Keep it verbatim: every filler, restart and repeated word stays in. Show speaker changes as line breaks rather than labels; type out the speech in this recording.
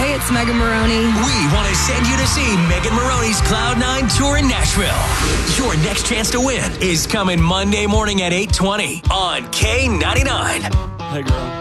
Hey, it's Megan Maroney.
We want to send you to see Megan Maroney's Cloud nine Tour in Nashville. Your next chance to win is coming Monday morning at eight twenty on K ninety-nine.
Hey, girl.